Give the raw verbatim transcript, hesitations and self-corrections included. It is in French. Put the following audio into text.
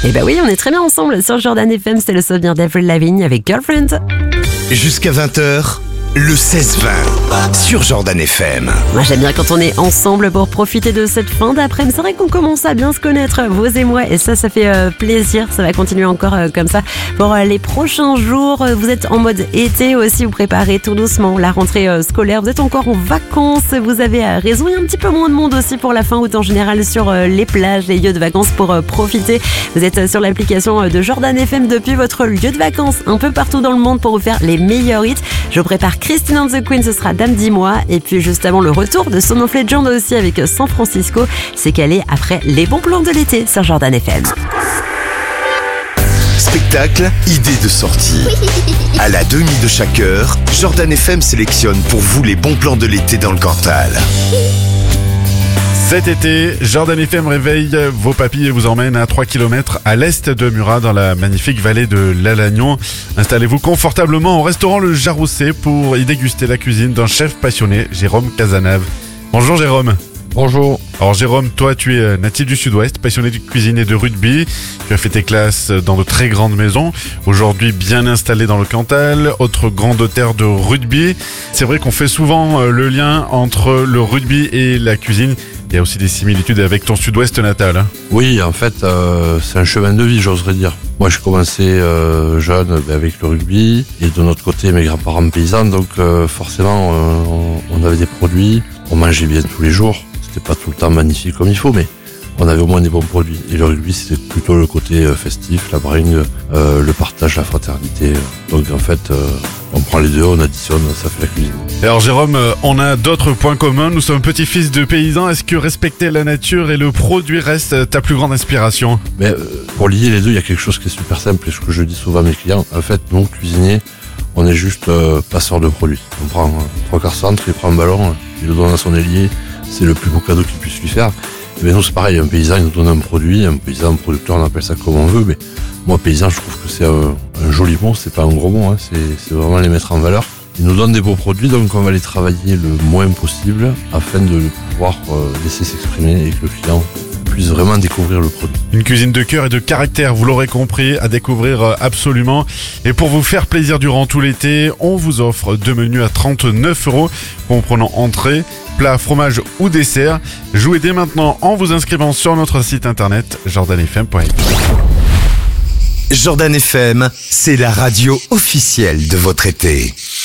Eh ben oui, on est très bien ensemble sur Jordan F M, c'est le souvenir d'Avril Lavigne avec Girlfriend. Jusqu'à vingt heures, le seize vingt sur Jordan F M. Moi j'aime bien quand on est ensemble pour profiter de cette fin d'après-midi. C'est vrai qu'on commence à bien se connaître, vous et moi, et ça, ça fait euh, plaisir. Ça va continuer encore euh, comme ça pour euh, les prochains jours. Vous êtes en mode été aussi, vous préparez tout doucement la rentrée euh, scolaire. Vous êtes encore en vacances, vous avez euh, raison. Il y a un petit peu moins de monde aussi pour la fin août en général sur euh, les plages, les lieux de vacances pour euh, profiter. Vous êtes euh, sur l'application euh, de Jordan F M depuis votre lieu de vacances, un peu partout dans le monde pour vous faire les meilleurs hits. Je prépare Christine and the Queen, ce sera Dame dis-moi. Et puis juste avant le retour de Son of Legend aussi avec San Francisco, c'est calé après les bons plans de l'été sur Jordan F M. Spectacle, idée de sortie. À la demi de chaque heure, Jordan F M sélectionne pour vous les bons plans de l'été dans le Cantal. Cet été, Jordan F M réveille vos papilles et vous emmène à trois kilomètres à l'est de Murat dans la magnifique vallée de l'Alagnon. Installez-vous confortablement au restaurant Le Jarousset pour y déguster la cuisine d'un chef passionné, Jérôme Cazenave. Bonjour Jérôme. Bonjour. Alors Jérôme, toi tu es natif du Sud-Ouest, passionné de cuisine et de rugby. Tu as fait tes classes dans de très grandes maisons. Aujourd'hui bien installé dans le Cantal, autre grande terre de rugby. C'est vrai qu'on fait souvent le lien entre le rugby et la cuisine. Il y a aussi des similitudes avec ton Sud-Ouest natal. Hein. Oui, en fait, euh, c'est un chemin de vie, j'oserais dire. Moi, j'ai commencé euh, jeune ben, avec le rugby et de notre côté, mes grands-parents paysans. Donc, euh, forcément, euh, on, on avait des produits. On mangeait bien tous les jours. C'était pas tout le temps magnifique comme il faut, mais on avait au moins des bons produits. Et le rugby, c'était plutôt le côté euh, festif, la bringue, euh, le partage, la fraternité. Donc, en fait, euh, on prend les deux, on additionne, ça fait la cuisine. Et alors Jérôme, on a d'autres points communs. Nous sommes petits-fils de paysans. Est-ce que respecter la nature et le produit reste ta plus grande inspiration ? Mais euh, pour lier les deux, il y a quelque chose qui est super simple et ce que je dis souvent à mes clients. En fait, nous, cuisiniers, on est juste euh, passeurs de produits. On prend euh, trois quarts centre, il prend un ballon, il le donne à son ailier. C'est le plus beau cadeau qu'il puisse lui faire. Et bien nous, c'est pareil. Un paysan, il nous donne un produit. Un paysan, un producteur, on appelle ça comme on veut. Mais moi, paysan, je trouve que c'est un, un joli mot. C'est pas un gros mot. Hein. C'est, c'est vraiment les mettre en valeur. Ils nous donnent des beaux produits, donc on va les travailler le moins possible afin de pouvoir euh, laisser s'exprimer et que le client puisse vraiment découvrir le produit. Une cuisine de cœur et de caractère, vous l'aurez compris, à découvrir absolument. Et pour vous faire plaisir durant tout l'été, on vous offre deux menus à trente-neuf euros, comprenant entrée, plat, fromage ou dessert. Jouez dès maintenant en vous inscrivant sur notre site internet jordan f m point f r. Jordan F M, c'est la radio officielle de votre été.